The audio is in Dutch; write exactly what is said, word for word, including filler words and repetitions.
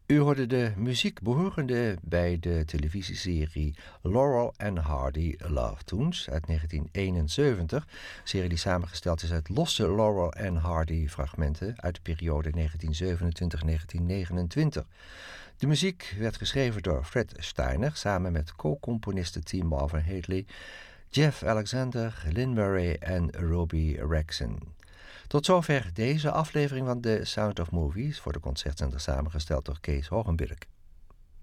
U hoorde de muziek behorende bij de televisieserie Laurel and Hardy Love Tunes uit negentien eenenzeventig. Een serie die samengesteld is uit losse Laurel and Hardy fragmenten uit de periode negentien zevenentwintig tot negentien negenentwintig. De muziek werd geschreven door Fred Steiner samen met co-componisten T. Marvin Hadley, Jeff Alexander, Lynn Murray en Robbie Rexon. Tot zover deze aflevering van The Sound of Movies voor de Concertzender samengesteld door Kees Hogenberg.